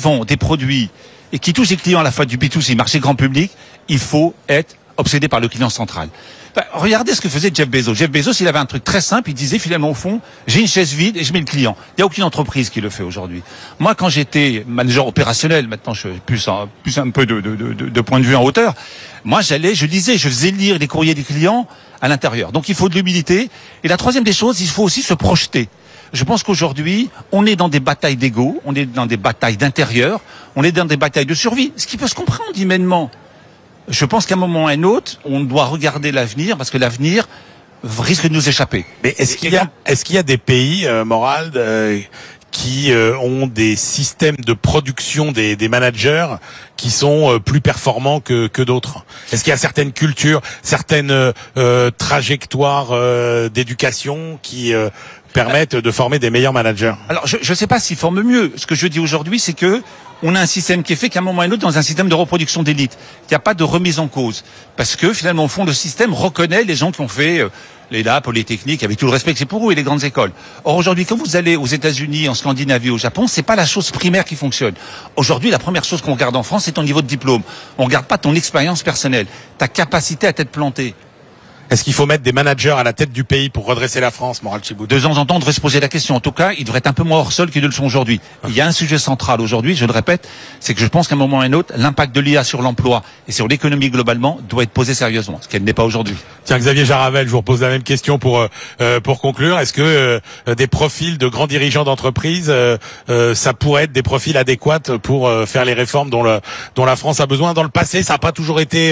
vend des produits et qui touche les clients à la fois du B2C, marché grand public, il faut être obsédé par le client central. Regardez ce que faisait Jeff Bezos. Jeff Bezos, il avait un truc très simple. Il disait finalement au fond, j'ai une chaise vide et je mets le client. Il n'y a aucune entreprise qui le fait aujourd'hui. Moi, quand j'étais manager opérationnel, maintenant je suis plus un peu de point de vue en hauteur. Moi, je faisais lire les courriers des clients à l'intérieur. Donc, il faut de l'humilité. Et la troisième des choses, il faut aussi se projeter. Je pense qu'aujourd'hui, on est dans des batailles d'ego, on est dans des batailles d'intérieur, on est dans des batailles de survie, ce qui peut se comprendre humainement. Je pense qu'à un moment ou à un autre, on doit regarder l'avenir, parce que l'avenir risque de nous échapper. Mais est-ce qu'il y a des pays, Morald, qui ont des systèmes de production des managers qui sont plus performants que d'autres? Est-ce qu'il y a certaines cultures, certaines trajectoires d'éducation qui permettent de former des meilleurs managers? Alors, je ne sais pas s'ils forment mieux. Ce que je dis aujourd'hui, c'est que on a un système qui est fait qu'à un moment ou à un autre dans un système de reproduction d'élite. Il n'y a pas de remise en cause. Parce que finalement, au fond, le système reconnaît les gens qui ont fait l'EDA, Polytechnique, avec tout le respect que c'est pour eux, et les grandes écoles. Or, aujourd'hui, quand vous allez aux États-Unis, en Scandinavie, au Japon, c'est pas la chose primaire qui fonctionne. Aujourd'hui, la première chose qu'on regarde en France, c'est ton niveau de diplôme. On regarde pas ton expérience personnelle, ta capacité à t'être planté. Est-ce qu'il faut mettre des managers à la tête du pays pour redresser la France, Morald Chibout? De temps en temps, on devrait se poser la question. En tout cas, ils devraient être un peu moins hors sol qu'ils ne le sont aujourd'hui. Il y a un sujet central aujourd'hui, je le répète, c'est que je pense qu'à un moment ou à un autre, l'impact de l'IA sur l'emploi et sur l'économie globalement doit être posé sérieusement, ce qu'elle n'est pas aujourd'hui. Tiens, Xavier Jaravel, je vous repose la même question pour conclure. Est-ce que des profils de grands dirigeants d'entreprise, ça pourrait être des profils adéquats pour faire les réformes dont la France a besoin? Dans le passé, ça n'a pas toujours été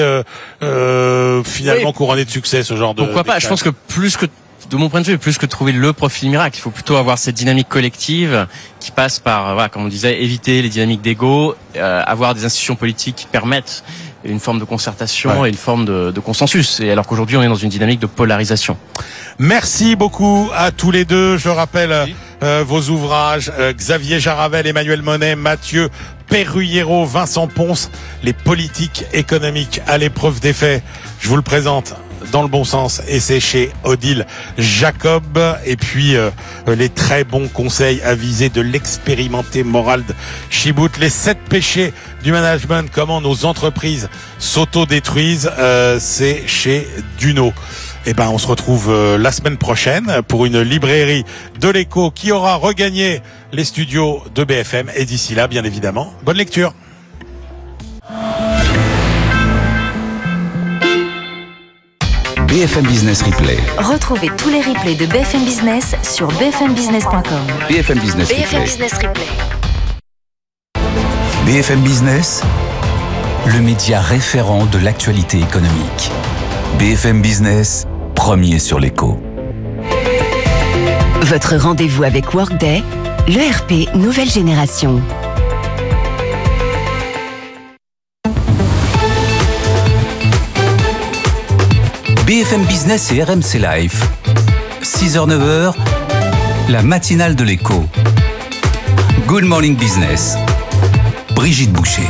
finalement couronné de succès, ce genre de... Pourquoi pas? Je pense que de mon point de vue, plus que trouver le profil miracle, il faut plutôt avoir cette dynamique collective qui passe par, voilà, comme on disait, éviter les dynamiques d'ego, avoir des institutions politiques qui permettent une forme de concertation et une forme de consensus. Et alors qu'aujourd'hui, on est dans une dynamique de polarisation. Merci beaucoup à tous les deux. Je rappelle vos ouvrages, Xavier Jaravel, Emmanuel Monet, Mathieu Perruyero, Vincent Ponce, les politiques économiques à l'épreuve des faits. Je vous le présente dans le bon sens, et c'est chez Odile Jacob. Et puis les très bons conseils avisés de l'expérimenté Morald Chibout, les 7 péchés du management, comment nos entreprises s'auto-détruisent, c'est chez Duno. Eh ben, on se retrouve la semaine prochaine pour une librairie de l'écho qui aura regagné les studios de BFM. Et d'ici là, bien évidemment, bonne lecture. BFM Business Replay. Retrouvez tous les replays de BFM Business sur bfmbusiness.com. BFM Business Replay. BFM Business Replay. BFM Business, le média référent de l'actualité économique. BFM Business, premier sur l'écho. Votre rendez-vous avec Workday, l'ERP nouvelle génération. BFM Business et RMC Live. 6h-9h, la matinale de l'écho. Good Morning Business. Brigitte Boucher.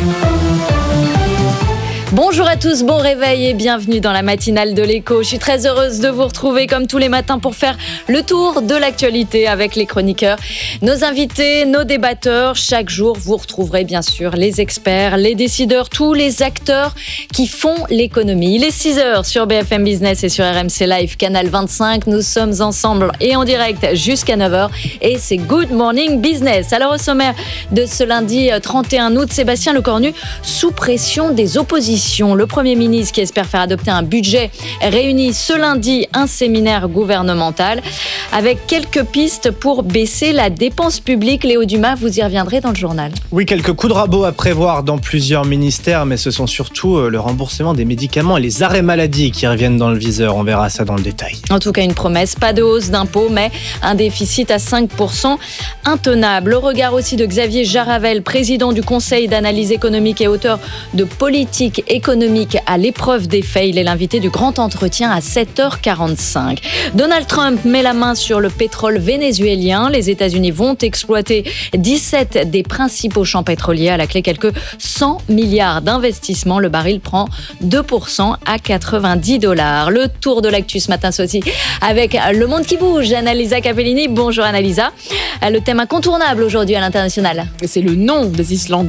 Bonjour à tous, bon réveil et bienvenue dans la matinale de l'écho. Je suis très heureuse de vous retrouver comme tous les matins pour faire le tour de l'actualité avec les chroniqueurs, nos invités, nos débatteurs. Chaque jour, vous retrouverez bien sûr les experts, les décideurs, tous les acteurs qui font l'économie. Il est 6h sur BFM Business et sur RMC Live, canal 25. Nous sommes ensemble et en direct jusqu'à 9h et c'est Good Morning Business. Alors au sommaire de ce lundi 31 août, Sébastien Lecornu sous pression des oppositions. Le Premier ministre qui espère faire adopter un budget réunit ce lundi un séminaire gouvernemental avec quelques pistes pour baisser la dépense publique. Léo Dumas, vous y reviendrez dans le journal. Oui, quelques coups de rabot à prévoir dans plusieurs ministères, mais ce sont surtout le remboursement des médicaments et les arrêts maladie qui reviennent dans le viseur. On verra ça dans le détail. En tout cas, une promesse, pas de hausse d'impôts, mais un déficit à 5% intenable. Le regard aussi de Xavier Jaravel, président du Conseil d'analyse économique et auteur de Politique économique à l'épreuve des faits. Il est l'invité du grand entretien à 7h45. Donald Trump met la main sur le pétrole vénézuélien. Les États-Unis vont exploiter 17 des principaux champs pétroliers. À la clé, quelques 100 milliards d'investissements. Le baril prend 2% à $90. Le tour de l'actu ce matin, c'est aussi avec Le Monde qui bouge. Annalisa Capellini. Bonjour Annalisa. Le thème incontournable aujourd'hui à l'international. C'est le nom des Islandais